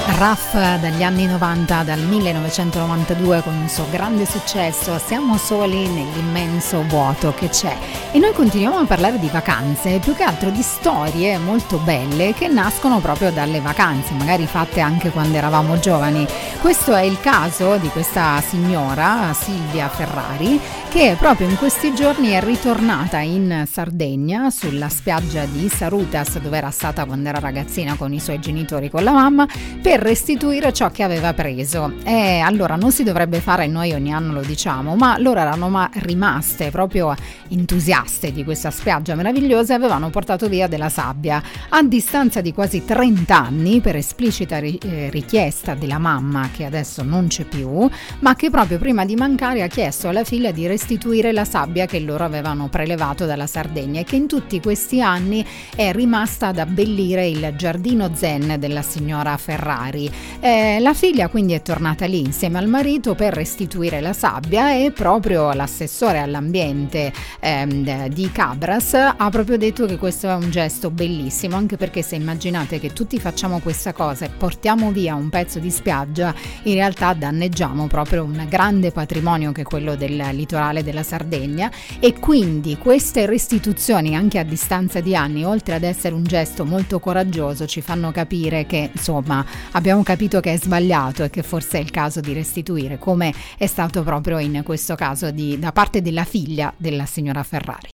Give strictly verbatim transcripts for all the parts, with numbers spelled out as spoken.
Raf dagli anni novanta, dal millenovecentonovantadue, con il suo grande successo Siamo soli nell'immenso vuoto che c'è. E noi continuiamo a parlare di vacanze, più che altro di storie molto belle che nascono proprio dalle vacanze, magari fatte anche quando eravamo giovani. Questo è il caso di questa signora, Silvia Ferrari, che proprio in questi giorni è ritornata in Sardegna, sulla spiaggia di Sarutas, dove era stata quando era ragazzina con i suoi genitori, con la mamma, per restituire ciò che aveva preso. E allora non si dovrebbe fare, noi ogni anno lo diciamo, ma loro erano ma rimaste proprio entusiaste di questa spiaggia meravigliosa e avevano portato via della sabbia. A distanza di quasi trenta anni, per esplicita ri- eh, richiesta della mamma, che adesso non c'è più, ma che proprio prima di mancare ha chiesto alla figlia di restituire la sabbia che loro avevano prelevato dalla Sardegna e che in tutti questi anni è rimasta ad abbellire il giardino zen della signora Ferrari. Eh, la figlia quindi è tornata lì insieme al marito per restituire la sabbia, e proprio l'assessore all'ambiente ehm, di Cabras ha proprio detto che questo è un gesto bellissimo, anche perché se immaginate che tutti facciamo questa cosa e portiamo via un pezzo di spiaggia, in realtà danneggiamo proprio un grande patrimonio che è quello del litorale della Sardegna, e quindi queste restituzioni anche a distanza di anni, oltre ad essere un gesto molto coraggioso, ci fanno capire che insomma abbiamo capito che è sbagliato e che forse è il caso di restituire, come è stato proprio in questo caso di, da parte della figlia della signora Ferrari.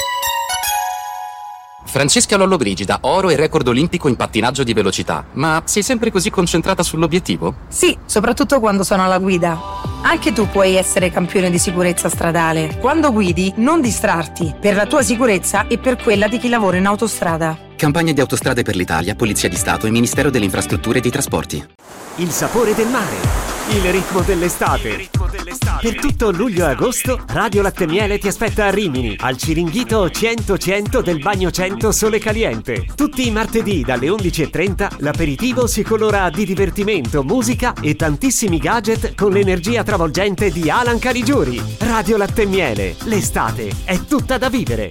Francesca Lollobrigida, oro e record olimpico in pattinaggio di velocità. Ma sei sempre così concentrata sull'obiettivo? Sì, soprattutto quando sono alla guida. Anche tu puoi essere campione di sicurezza stradale. Quando guidi, non distrarti, per la tua sicurezza e per quella di chi lavora in autostrada. Campagna di Autostrade per l'Italia, Polizia di Stato e Ministero delle Infrastrutture e dei Trasporti. Il sapore del mare, il ritmo dell'estate. Il ritmo dell'estate. Per tutto luglio e agosto, Radio Latte Miele ti aspetta a Rimini, al Ciringhito cento cento del Bagno cento Sole Caliente. Tutti i martedì dalle undici e trenta l'aperitivo si colora di divertimento, musica e tantissimi gadget con l'energia travolgente di Alan Caligiuri. Radio Latte Miele, l'estate è tutta da vivere.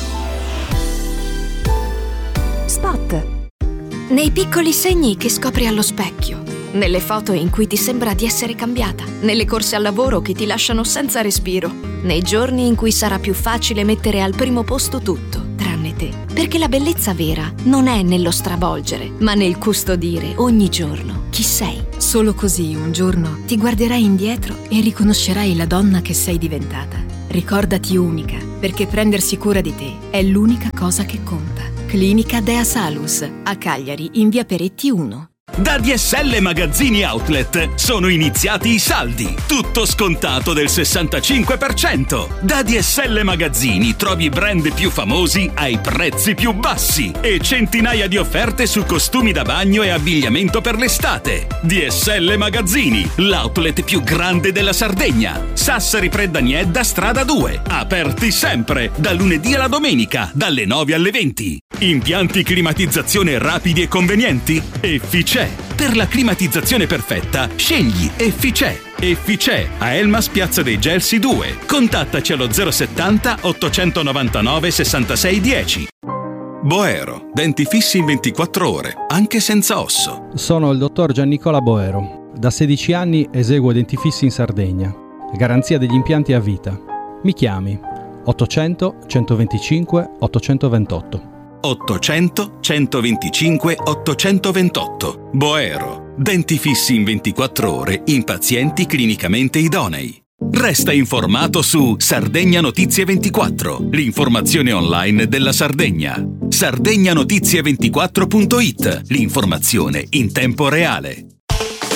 Spot. Nei piccoli segni che scopri allo specchio, nelle foto in cui ti sembra di essere cambiata, nelle corse al lavoro che ti lasciano senza respiro, nei giorni in cui sarà più facile mettere al primo posto tutto, tranne te. Perché la bellezza vera non è nello stravolgere, ma nel custodire ogni giorno chi sei. Solo così un giorno ti guarderai indietro e riconoscerai la donna che sei diventata. Ricordati unica, perché prendersi cura di te è l'unica cosa che conta. Clinica Dea Salus, a Cagliari, in via Peretti uno. Da D S L Magazzini Outlet sono iniziati i saldi, tutto scontato del sessantacinque per cento. Da D S L Magazzini trovi i brand più famosi ai prezzi più bassi e centinaia di offerte su costumi da bagno e abbigliamento per l'estate. D S L Magazzini, l'outlet più grande della Sardegna. Sassari Preddaniedda strada due, aperti sempre, da lunedì alla domenica, dalle nove alle venti. Impianti climatizzazione rapidi e convenienti? Efficè. Per la climatizzazione perfetta, scegli Efficè. Efficè, a Elmas Piazza dei Gelsi due. Contattaci allo zero settanta ottocentonovantanove sessantasei dieci. Boero, denti fissi in ventiquattro ore, anche senza osso. Sono il dottor Giannicola Boero. Da sedici anni eseguo denti fissi in Sardegna. Garanzia degli impianti a vita. Mi chiami ottocento centoventicinque ottocentoventotto. ottocento centoventicinque ottocentoventotto. Boero, denti fissi in ventiquattro ore in pazienti clinicamente idonei. Resta informato su Sardegna Notizie ventiquattro, l'informazione online della Sardegna. sardegna notizie ventiquattro punto it, l'informazione in tempo reale.